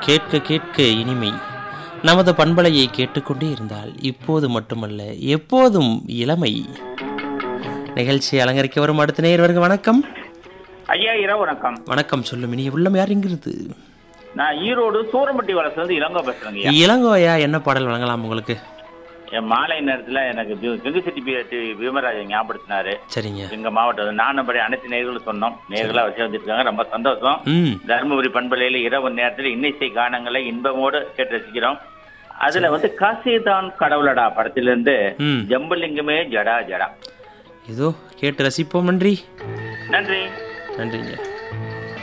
கேட்க கேட்க இனிமை. நமது பண்பலையை கேட்டுக்கொண்டே இருந்தால் இப்போது மட்டுமல்ல எப்போதும் இளமை. நிகழ்ச்சியை அலங்கரிக்க வரும் அடுத்த நேயர் வணக்கம். ஐயா இரவு வணக்கம். வணக்கம், சொல்லும் இனிய உள்ளம். யார் இங்கிருந்து? நான் ஈரோடு சூரம்பட்டி வளர்ந்து இளங்கோ பேசுறேங்க. இளங்கோயா, என்ன பாடல் வழங்கலாம் உங்களுக்கு? என் மாலை நேரத்துல எனக்கு வெங்குசெட்டி பீமராஜன் ஞாபகப்படுத்தினாரு. சரிங்க. எங்க மாவட்டம் நானும்படி அனைத்து நேர்களும் சொன்னோம். நேர்களா வச்சு வந்துருக்காங்க, ரொம்ப சந்தோஷம். தருமபுரி பண்பலையில இரவு நேரத்துல இன்னிசை கானங்களை இன்பமோடு கேட்டு ரசிக்கிறோம். அதுல காசிதான் கடவுளடா படத்திலிருந்து ஜம்பலிங்கமே ஜடா ஜடா ஏதோ கேட்டு ரசிப்போம். நன்றி. நன்றி. நன்றிங்க.